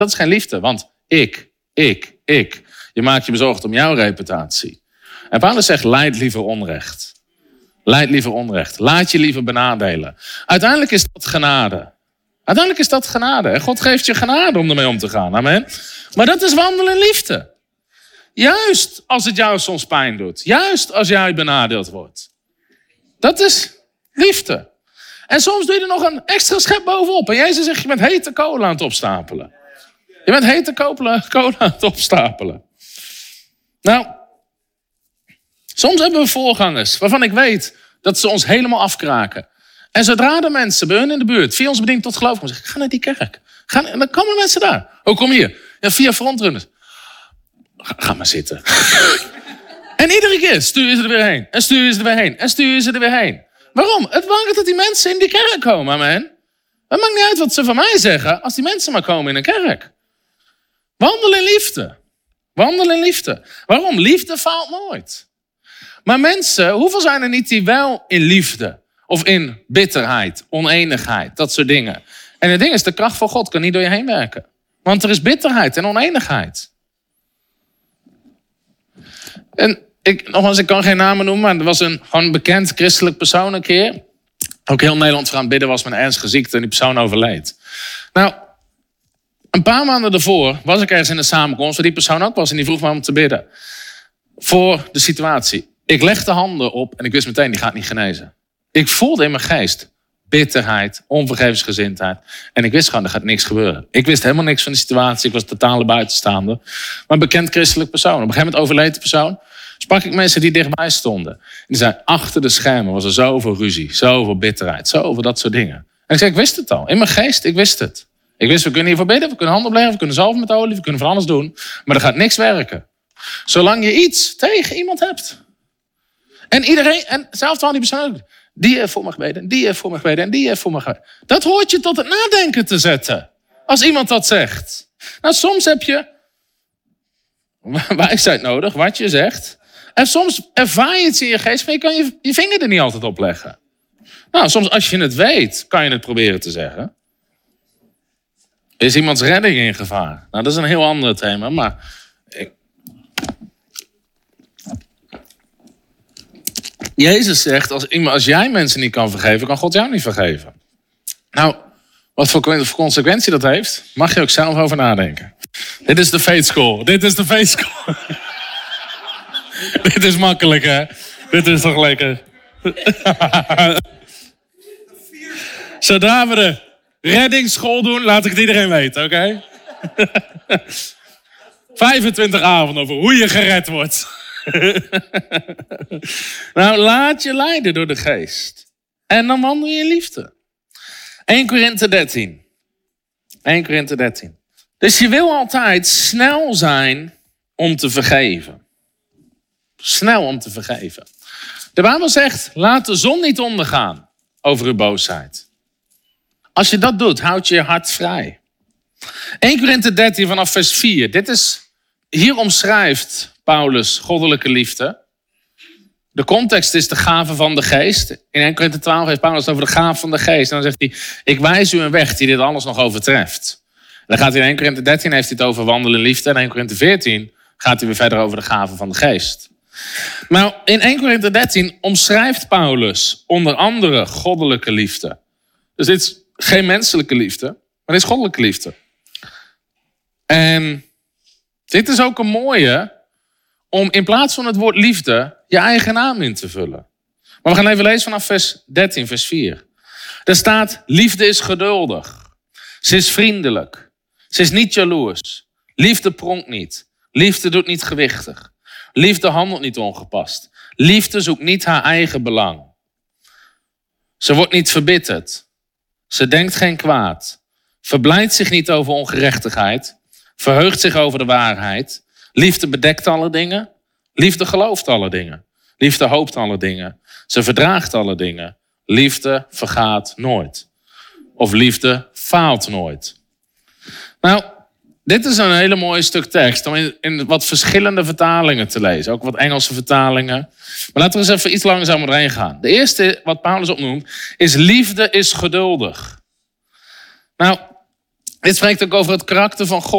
Dat is geen liefde, want ik. Je maakt je bezorgd om jouw reputatie. En Paulus zegt, lijd liever onrecht. Lijd liever onrecht. Laat je liever benadelen. Uiteindelijk is dat genade. En God geeft je genade om ermee om te gaan. Amen. Maar dat is wandelen in liefde. Juist als het jou soms pijn doet. Juist als jij benadeeld wordt. Dat is liefde. En soms doe je er nog een extra schep bovenop. En Jezus zegt, je bent hete kolen aan het opstapelen. Je bent hete kolen aan het opstapelen. Nou, soms hebben we voorgangers waarvan ik weet dat ze ons helemaal afkraken. En zodra de mensen bij hun in de buurt via ons bediening tot geloof komen, zeggen, ga naar die kerk. En dan komen mensen daar. Oh, kom hier. Ja, via frontrunners. Ga maar zitten. En iedere keer stuur je ze er weer heen. En stuur je ze er weer heen. En stuur je ze er weer heen. Waarom? Het belangrijk dat die mensen in die kerk komen, amen. Het maakt niet uit wat ze van mij zeggen, als die mensen maar komen in een kerk. Wandel in liefde. Wandel in liefde. Waarom? Liefde faalt nooit. Maar mensen, hoeveel zijn er niet die wel in liefde of in bitterheid, oneenigheid, dat soort dingen. En het ding is, de kracht van God kan niet door je heen werken. Want er is bitterheid en oneenigheid. En ik kan geen namen noemen, maar er was gewoon bekend christelijk persoon een keer. Ook heel Nederland voor aan het bidden was met een ernstige ziekte en die persoon overleed. Nou, een paar maanden daarvoor was ik ergens in een samenkomst waar die persoon ook was en die vroeg me om te bidden. Voor de situatie. Ik legde handen op en ik wist meteen, die gaat niet genezen. Ik voelde in mijn geest bitterheid, onvergevensgezindheid. En ik wist gewoon, er gaat niks gebeuren. Ik wist helemaal niks van de situatie. Ik was totale buitenstaander. Maar een bekend christelijk persoon. Op een gegeven moment overleed de persoon. Sprak ik mensen die dichtbij stonden. En die zeiden, achter de schermen was er zoveel ruzie, zoveel bitterheid, zoveel dat soort dingen. En ik zei, ik wist het al. In mijn geest, ik wist het. Ik wist, we kunnen hiervoor bidden, we kunnen handen opleggen, we kunnen zalven met olie, we kunnen van alles doen. Maar er gaat niks werken. Zolang je iets tegen iemand hebt. En iedereen, en zelfs al die persoon, die heeft voor me gebeden, die heeft voor me gebeden en die heeft voor me gebeden. Dat hoort je tot het nadenken te zetten. Als iemand dat zegt. Nou, soms heb je wijsheid nodig, wat je zegt. En soms ervaar je iets in je geest, maar je kan je vinger er niet altijd op leggen. Nou, soms als je het weet, kan je het proberen te zeggen. Is iemands redding in gevaar? Nou, dat is een heel ander thema, maar Jezus zegt, als jij mensen niet kan vergeven, kan God jou niet vergeven. Nou, wat voor consequentie dat heeft, mag je ook zelf over nadenken. Dit is de faith school. Dit is makkelijk, hè? Dit is toch lekker? Zodra we de reddingsschool doen, laat ik het iedereen weten, oké? 25 avonden over hoe je gered wordt. Nou, laat je leiden door de geest. En dan wandel je in liefde. 1 Korinthe 13. 1 Korinthe 13. Dus je wil altijd snel zijn om te vergeven. Snel om te vergeven. De Bijbel zegt, laat de zon niet ondergaan over uw boosheid. Als je dat doet, houd je je hart vrij. 1 Korinthe 13 vanaf vers 4. Hier omschrijft Paulus goddelijke liefde. De context is de gave van de geest. In 1 Korinthe 12 heeft Paulus het over de gave van de geest. En dan zegt hij, ik wijs u een weg die dit alles nog overtreft. En dan gaat hij in 1 Korinthe 13 heeft hij het over wandelen in liefde. En in 1 Korinthe 14 gaat hij weer verder over de gave van de geest. Nou, in 1 Korinthe 13 omschrijft Paulus onder andere goddelijke liefde. Dus dit is geen menselijke liefde, maar dit is goddelijke liefde. En dit is ook een mooie om in plaats van het woord liefde je eigen naam in te vullen. Maar we gaan even lezen vanaf vers 13, vers 4. Daar staat, liefde is geduldig. Ze is vriendelijk. Ze is niet jaloers. Liefde pronkt niet. Liefde doet niet gewichtig. Liefde handelt niet ongepast. Liefde zoekt niet haar eigen belang. Ze wordt niet verbitterd. Ze denkt geen kwaad. Verblijdt zich niet over ongerechtigheid. Verheugt zich over de waarheid. Liefde bedekt alle dingen. Liefde gelooft alle dingen. Liefde hoopt alle dingen. Ze verdraagt alle dingen. Liefde vergaat nooit. Of liefde faalt nooit. Nou, dit is een hele mooie stuk tekst om in wat verschillende vertalingen te lezen. Ook wat Engelse vertalingen. Maar laten we eens even iets langzamer doorheen gaan. De eerste wat Paulus opnoemt is liefde is geduldig. Nou, Dit spreekt ook over het karakter van God.